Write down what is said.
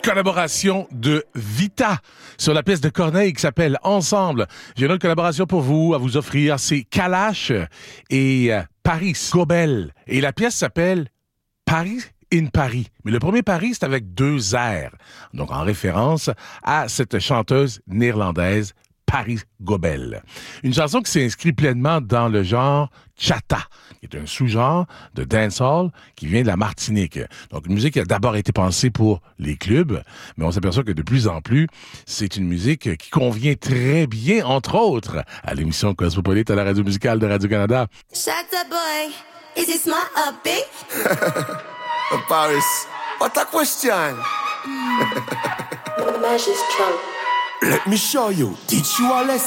collaboration de Vita sur la pièce de Corneille qui s'appelle Ensemble. J'ai une autre collaboration pour vous à vous offrir. C'est Kalash et Paris Gobel. Et la pièce s'appelle Paris in Paris. Mais le premier Paris, c'est avec 2 R. Donc, en référence à cette chanteuse néerlandaise, Paris Gobel. Une chanson qui s'inscrit pleinement dans le genre chata, qui est un sous-genre de dancehall qui vient de la Martinique. Donc, une musique qui a d'abord été pensée pour les clubs, mais on s'aperçoit que de plus en plus, c'est une musique qui convient très bien, entre autres, à l'émission Cosmopolite à la radio musicale de Radio-Canada. Shatta boy, is it smart up big? Paris, what a question. Magistral. Let me show you, teach you a lesson.